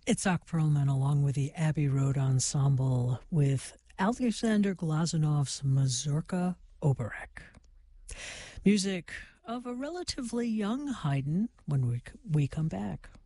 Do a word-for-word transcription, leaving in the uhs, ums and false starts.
Itzhak Perlman along with the Abbey Road Ensemble with Alexander Glazanov's Mazurka Oberek. Music of a relatively young Haydn when we, we come back.